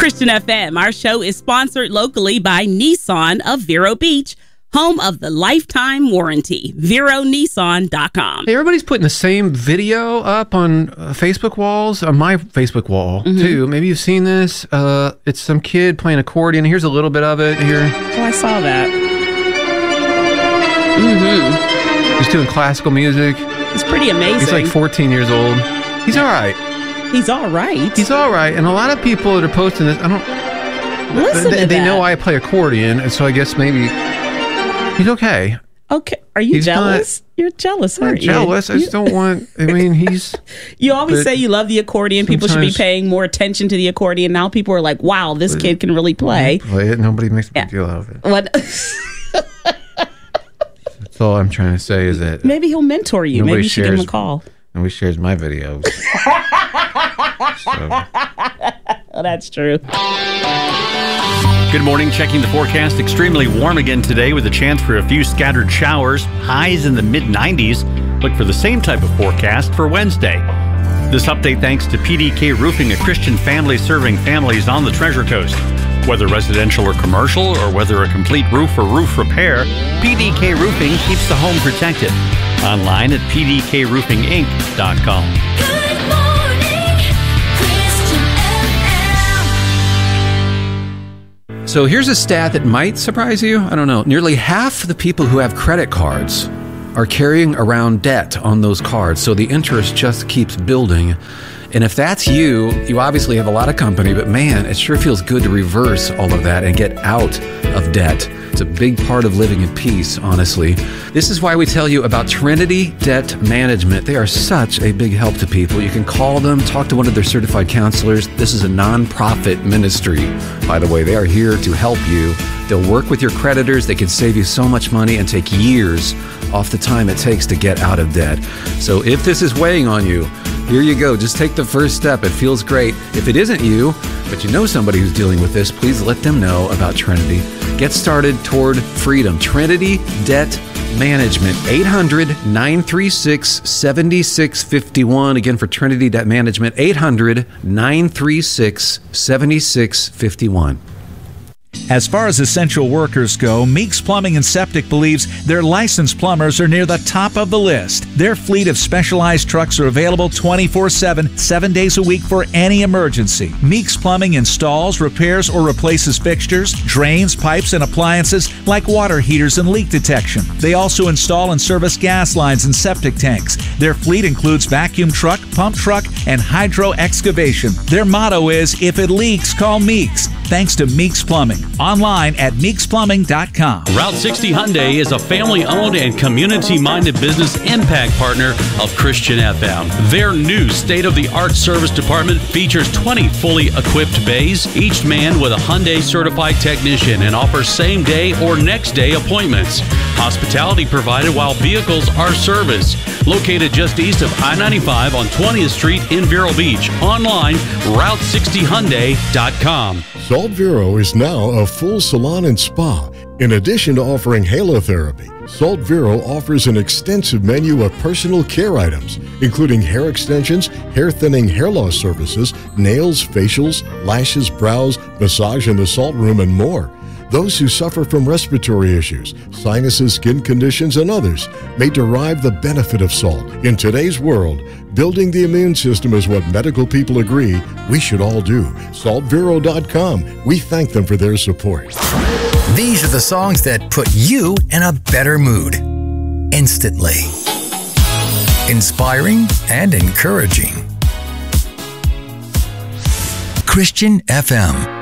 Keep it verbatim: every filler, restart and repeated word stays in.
Christian F M. Our show is sponsored locally by Nissan of Vero Beach, home of the lifetime warranty. Vero Nissan dot com. Hey, everybody's putting the same video up on uh, Facebook walls, on my Facebook wall, mm-hmm. too. Maybe you've seen this. Uh, it's some kid playing accordion. Here's a little bit of it here. Oh, I saw that. Mm-hmm. He's doing classical music. It's pretty amazing. He's like fourteen years old. He's all right. He's all right. He's all right. And a lot of people that are posting this, I don't... Listen they, to they that. know I play accordion, and so I guess maybe he's okay. Okay. Are you he's jealous? Not, You're jealous, aren't you? I'm jealous. I just don't want... I mean, he's... You always say you love the accordion. People should be paying more attention to the accordion. Now people are like, wow, this kid can really play. Play it. Nobody makes a big yeah. deal out of it. What? That's all I'm trying to say is that... Maybe he'll mentor you. Maybe you should give him a call. Nobody shares my videos. So. Well, that's true. Good morning. Checking the forecast. Extremely warm again today with a chance for a few scattered showers. Highs in the mid nineties. Look for the same type of forecast for Wednesday. This update thanks to P D K Roofing, a Christian family serving families on the Treasure Coast. Whether residential or commercial, or whether a complete roof or roof repair, P D K Roofing keeps the home protected. Online at P D K roofing inc dot com. Good morning, Christian F M. So here's a stat that might surprise you. I don't know. Nearly half the people who have credit cards are carrying around debt on those cards, so the interest just keeps building. And if that's you, you obviously have a lot of company, but man, it sure feels good to reverse all of that and get out of debt. It's a big part of living in peace, honestly. This is why we tell you about Trinity Debt Management. They are such a big help to people. You can call them, talk to one of their certified counselors. This is a nonprofit ministry, by the way. They are here to help you. They'll work with your creditors. They can save you so much money and take years off the time it takes to get out of debt. So if this is weighing on you, here you go. Just take the first step. It feels great. If it isn't you, but you know somebody who's dealing with this, please let them know about Trinity. Get started toward freedom. Trinity Debt Management, eight hundred, nine three six, seven six five one. Again, for Trinity Debt Management, eight hundred, nine three six, seven six five one. As far as essential workers go, Meeks Plumbing and Septic believes their licensed plumbers are near the top of the list. Their fleet of specialized trucks are available twenty-four seven, seven days a week for any emergency. Meeks Plumbing installs, repairs, or replaces fixtures, drains, pipes, and appliances like water heaters and leak detection. They also install and service gas lines and septic tanks. Their fleet includes vacuum truck, pump truck, and hydro excavation. Their motto is, if it leaks, call Meeks. Thanks to Meeks Plumbing. Online at meeks plumbing dot com. Route sixty Hyundai is a family-owned and community-minded business impact partner of Christian F M. Their new state-of-the-art service department features twenty fully equipped bays, each manned with a Hyundai certified technician, and offers same-day or next-day appointments. Hospitality provided while vehicles are serviced. Located just east of I ninety-five on twentieth Street in Vero Beach. Online, route sixty hyundai dot com. Salt Vero is now a full salon and spa. In addition to offering halotherapy, Salt Vero offers an extensive menu of personal care items, including hair extensions, hair thinning, hair loss services, nails, facials, lashes, brows, massage in the salt room, and more. Those who suffer from respiratory issues, sinuses, skin conditions, and others may derive the benefit of salt. In today's world, building the immune system is what medical people agree we should all do. salt vero dot com. We thank them for their support. These are the songs that put you in a better mood instantly. Inspiring and encouraging. Christian F M.